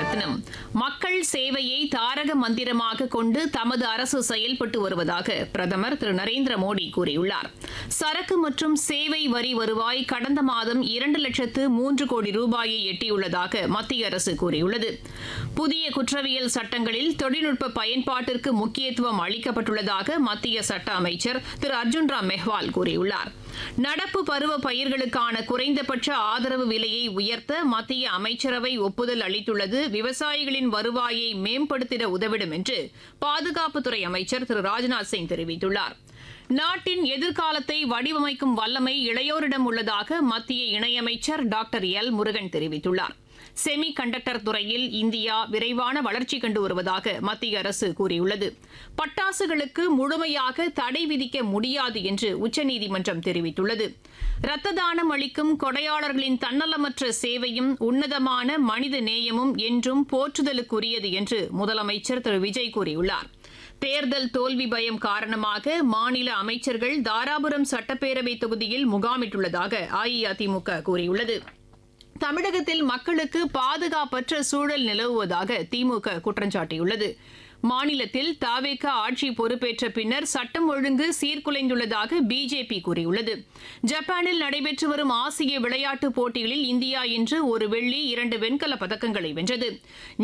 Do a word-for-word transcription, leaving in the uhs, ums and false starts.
ரத்னம் மக்கள் சேவையை தாரக மந்திரமாக கொண்டு தமது அரசு செயல்பட்டு வருவதாக பிரதமர் திரு நரேந்திர மோடி கூறியுள்ளார். சரக்கு மற்றும் சேவை வரி வருவாய் கடந்த மாதம் இரண்டு லட்சத்து மூன்று கோடி ரூபாயை எட்டியுள்ளதாக மத்திய அரசு கூறியுள்ளது. புதிய குற்றவியல் சட்டங்களில் தொழில்நுட்ப பயன்பாட்டிற்கு முக்கியத்துவம் அளிக்கப்பட்டுள்ளதாக மத்திய சட்ட அமைச்சர் திரு அர்ஜுன் ராம் மெஹ்வால் கூறியுள்ளார். நடப்பு பருவ பயிர்களுக்கான குறைந்தபட்ச ஆதரவு விலையை உயர்த்த மத்திய அமைச்சரவை ஒப்புதல் அளித்துள்ளது விவசாயிகளின் வருவாயை மேம்படுத்திட உதவிடும் என்று பாதுகாப்புத்துறை அமைச்சர் திரு ராஜ்நாத் சிங் தெரிவித்துள்ளார். நாட்டின் எதிர்காலத்தை வடிவமைக்கும் வல்லமை இளையோரிடம் உள்ளதாக மத்திய இணையமைச்சர் டாக்டர் எல் முருகன் தெரிவித்துள்ளார். செமி கண்டக்டர் துறையில் இந்தியா விரைவான வளர்ச்சி கண்டு வருவதாக மத்திய அரசு கூறியுள்ளது. பட்டாசுகளுக்கு முழுமையாக தடை விதிக்க முடியாது என்று உச்சநீதிமன்றம் தெரிவித்துள்ளது. இரத்த தானம் அளிக்கும் கொடையாளர்களின் தன்னலமற்ற சேவையும் உன்னதமான மனித நேயமும் என்றும் போற்றுதலுக்குரியது என்று முதலமைச்சர் திரு விஜய் கூறியுள்ளார். தேர்தல் தோல்வி பயம் காரணமாக மாநில அமைச்சர்கள் தாராபுரம் சட்டப்பேரவை தொகுதியில் முகாமிட்டுள்ளதாக அஇஅதிமுக கூறியுள்ளது. தமிழகத்தில் மக்களுக்கு பாதுகாப்பற்ற சூழல் நிலவுவதாக திமுக குற்றம் சாட்டியுள்ளது. மாநிலத்தில் தவேக ஆட்சி பொறுப்பேற்ற பின்னர் சட்டம் ஒழுங்கு சீர்குலைந்துள்ளதாக பிஜேபி கூறியுள்ளது. ஜப்பானில் நடைபெற்று வரும் ஆசிய விளையாட்டுப் போட்டிகளில் இந்தியா இன்று ஒரு வெள்ளி இரண்டு வெண்கலப் பதக்கங்களை வென்றது.